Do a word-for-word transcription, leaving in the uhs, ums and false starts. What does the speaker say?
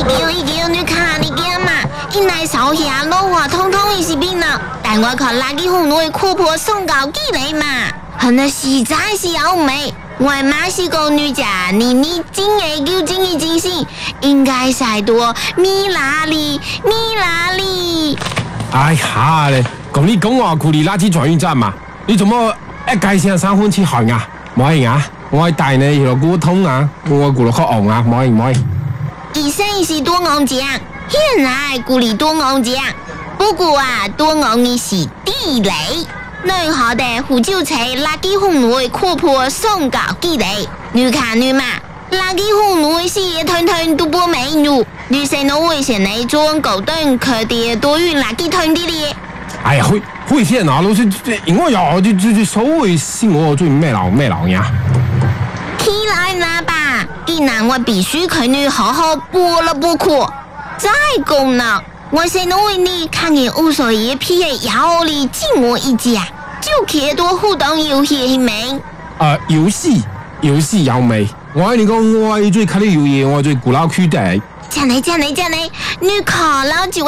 叫一叫你看你驚嘛，因來手下老話通通伊是邊啦，但我看垃圾紅女闊婆送到幾嚟嘛，很那實在是優美。我媽是個女家，你你真係叫真係真心，應該晒多米拉里米拉里。 哎呀咧，咁你講話古里垃圾轉運站嘛？你做乜一介聲三分錢行啊？冇係啊，我係帶你去古通啊，我古落去昂啊，冇係冇係。 以上是多昂獎，現在古里多昂獎，不過啊多昂你是地雷。女好的胡椒菜垃圾紅女闊婆送到幾嚟？你看你嘛，垃圾紅女是一團團都不美女，女生都危險嚟做高端可啲多運垃圾團啲咧。 哎呀，危危險啊！老師，因為有就就就所謂是我最咩老咩老呀。 起來啦吧，既然我必須給你好好補了補課，再講啦。我先為你看見無所一批嘅妖力敬我一家，就可多互動遊戲係咪？ 誒，遊戲遊戲有未？我係你講，我係最睇啲遊戲，我最古老區的。 真係真係真係，你考老久。